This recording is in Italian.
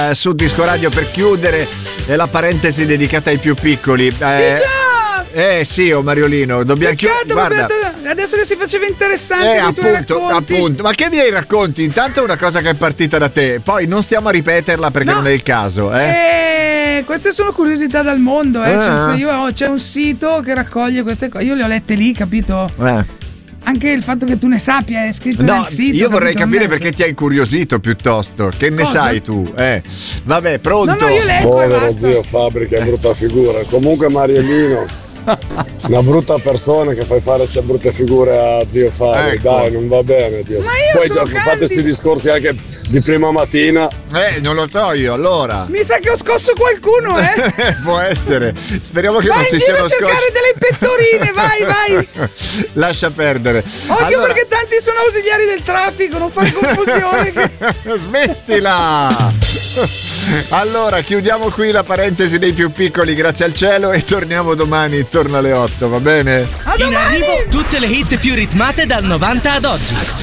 Su Disco Radio per chiudere la parentesi dedicata ai più piccoli. Sì, Mariolino, dobbiamo chiudere. Guarda, adesso che si faceva interessante appunto. Ma che miei racconti? Intanto è una cosa che è partita da te, poi non stiamo a ripeterla perché non è il caso. Queste sono curiosità dal mondo. C'è un sito che raccoglie queste cose. Io le ho lette lì, capito? Anche il fatto che tu ne sappia è scritto nel sito. Io vorrei capire perché ti ha incuriosito piuttosto. Che ne sai tu? Vabbè, pronto? No, io leggo povero zio Fabri, che brutta figura. Comunque Mariellino, una brutta persona che fai fare queste brutte figure a zio Fabri. Ecco. Dai, non va bene, Dio. Poi già fate questi discorsi anche di prima mattina. Non lo so io, allora. Mi sa che ho scosso qualcuno, Può essere. Speriamo che non si siano scossi. Vai a cercare delle pettorine, vai. Lascia perdere. Occhio, perché tanti sono ausiliari del traffico, non fare confusione. Smettila! Allora, chiudiamo qui la parentesi dei più piccoli, grazie al cielo, e torniamo domani intorno alle 8, va bene? In arrivo tutte le hit più ritmate dal 90 ad oggi.